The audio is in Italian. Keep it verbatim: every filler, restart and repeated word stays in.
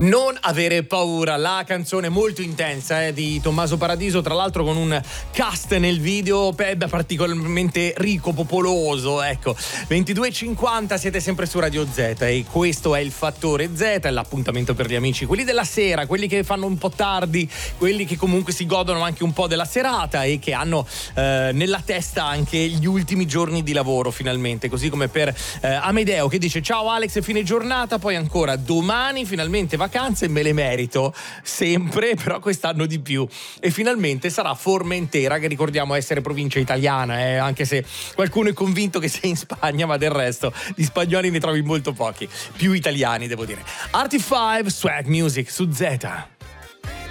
Non avere paura, la canzone molto intensa eh, di Tommaso Paradiso, tra l'altro con un cast nel video beh, particolarmente ricco, popoloso, ecco. ventidue e cinquanta, siete sempre su Radio Z e questo è il Fattore Z, è l'appuntamento per gli amici, quelli della sera, quelli che fanno un po' tardi, quelli che comunque si godono anche un po' della serata e che hanno eh, nella testa anche gli ultimi giorni di lavoro finalmente, così come per eh, Amedeo che dice ciao Alex, fine giornata, poi ancora domani finalmente vacanze, me le merito sempre, però quest'anno di più, e finalmente sarà Formentera, che ricordiamo essere provincia italiana, eh, anche se qualcuno è convinto che sia in Spagna, ma del resto di spagnoli ne trovi molto pochi, più italiani devo dire. Artie cinque, Swag Music su Z.